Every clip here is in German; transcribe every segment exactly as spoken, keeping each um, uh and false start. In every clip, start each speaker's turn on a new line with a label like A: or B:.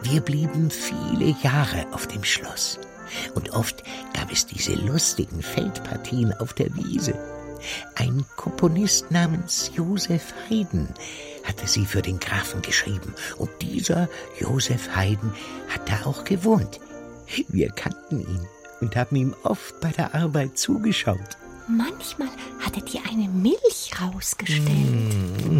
A: Wir blieben viele Jahre auf dem Schloss. Und oft gab es diese lustigen Feldpartien auf der Wiese. Ein Komponist namens Joseph Haydn hatte sie für den Grafen geschrieben. Und dieser Joseph Haydn hat da auch gewohnt. Wir kannten ihn und haben ihm oft bei der Arbeit zugeschaut.
B: Manchmal hattet ihr eine Milch rausgestellt.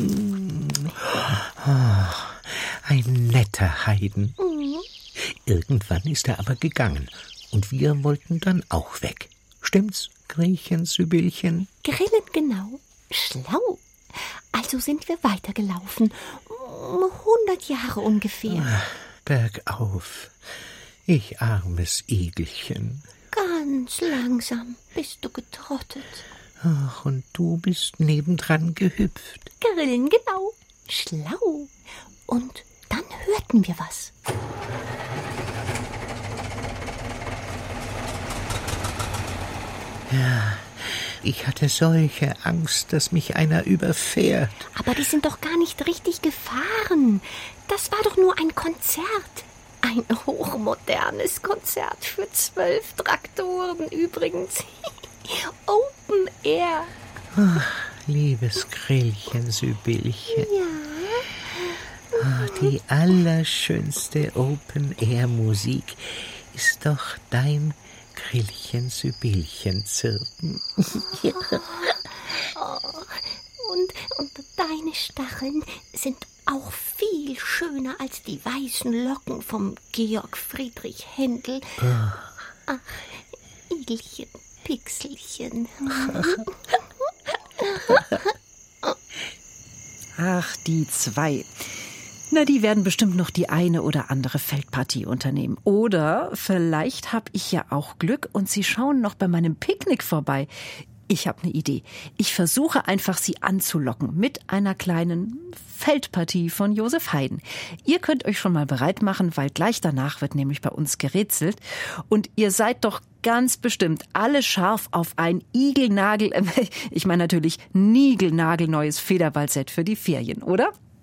A: Oh, ein netter Haydn.
B: Mhm.
A: Irgendwann ist er aber gegangen und wir wollten dann auch weg. Stimmt's, Grillchen, Sibylchen?
B: Grillen, genau. Schlau. Also sind wir weitergelaufen. Hundert Jahre ungefähr.
A: Ach, bergauf. Ich armes Igelchen.
B: Ganz langsam bist du getrottet.
A: Ach, und du bist nebendran gehüpft.
B: Grillen, genau. Schlau. Und dann hörten wir was.
A: Ja, ich hatte solche Angst, dass mich einer überfährt.
B: Aber die sind doch gar nicht richtig gefahren. Das war doch nur ein Konzert. Ein hochmodernes Konzert für zwölf Traktoren übrigens. Open Air.
A: Ach, liebes Grillchen, Sibylchen.
B: Ja.
A: Ach, die allerschönste Open-Air-Musik ist doch dein Grillchen, Sibylchen zirpen.
B: Oh, und, und deine Stacheln sind auch viel schöner als die weißen Locken vom Georg Friedrich Händel.
A: Oh.
B: Ach, Igelchen, Pixelchen.
C: Ach, die zwei. Na, die werden bestimmt noch die eine oder andere Feldpartie unternehmen. Oder vielleicht habe ich ja auch Glück und sie schauen noch bei meinem Picknick vorbei. Ich habe eine Idee. Ich versuche einfach, sie anzulocken mit einer kleinen Feldpartie von Joseph Haydn. Ihr könnt euch schon mal bereit machen, weil gleich danach wird nämlich bei uns gerätselt. Und ihr seid doch ganz bestimmt alle scharf auf ein Igelnagel, ich meine natürlich niegelnagelneues Federballset für die Ferien, oder?